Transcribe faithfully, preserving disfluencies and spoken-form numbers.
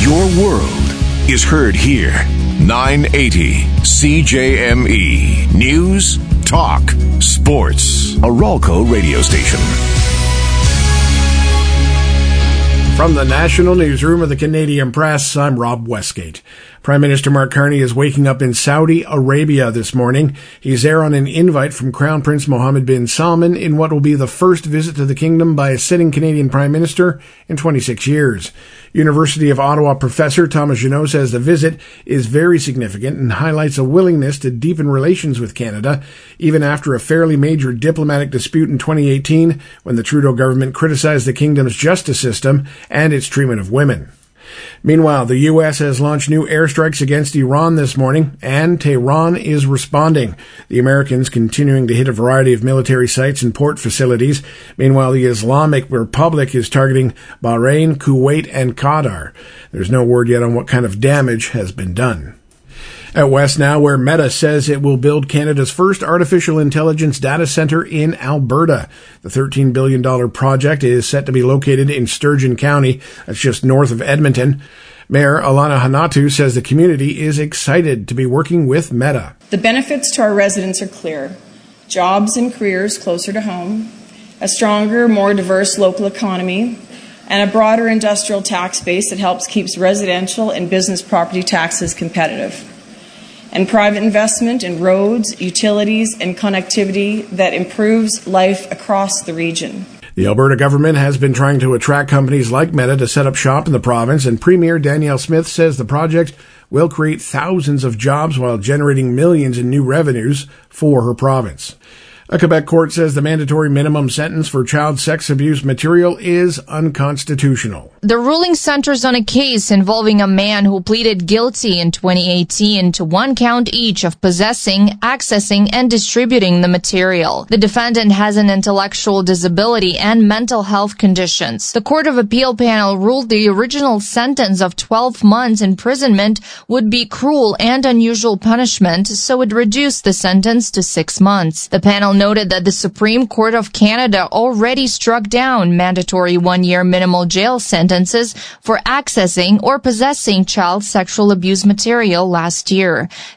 Your world is heard here. nine eighty C J M E. News, talk, sports. A Ralco radio station. From the National Newsroom of the Canadian Press, I'm Rob Westgate. Prime Minister Mark Carney is waking up in Saudi Arabia this morning. He's there on an invite from Crown Prince Mohammed bin Salman in what will be the first visit to the kingdom by a sitting Canadian Prime Minister in twenty-six years. University of Ottawa professor Thomas Junot says the visit is very significant and highlights a willingness to deepen relations with Canada, even after a fairly major diplomatic dispute in twenty eighteen when the Trudeau government criticized the kingdom's justice system and its treatment of women. Meanwhile, the U S has launched new airstrikes against Iran this morning, and Tehran is responding. The Americans continuing to hit a variety of military sites and port facilities. Meanwhile, the Islamic Republic is targeting Bahrain, Kuwait, and Qatar. There's no word yet on what kind of damage has been done. Out west now, where Meta says it will build Canada's first artificial intelligence data center in Alberta. The thirteen billion dollars project is set to be located in Sturgeon County. That's just north of Edmonton. Mayor Alana Hanatu says the community is excited to be working with Meta. The benefits to our residents are clear. Jobs and careers closer to home, a stronger, more diverse local economy, and a broader industrial tax base that helps keep residential and business property taxes competitive, and private investment in roads, utilities, and connectivity that improves life across the region. The Alberta government has been trying to attract companies like Meta to set up shop in the province, and Premier Danielle Smith says the project will create thousands of jobs while generating millions in new revenues for her province. A Quebec court says the mandatory minimum sentence for child sex abuse material is unconstitutional. The ruling centers on a case involving a man who pleaded guilty in twenty eighteen to one count each of possessing, accessing, and distributing the material. The defendant has an intellectual disability and mental health conditions. The Court of Appeal panel ruled the original sentence of twelve months imprisonment would be cruel and unusual punishment, so it reduced the sentence to six months. The panel noted that the Supreme Court of Canada already struck down mandatory one-year minimal jail sentences for accessing or possessing child sexual abuse material last year.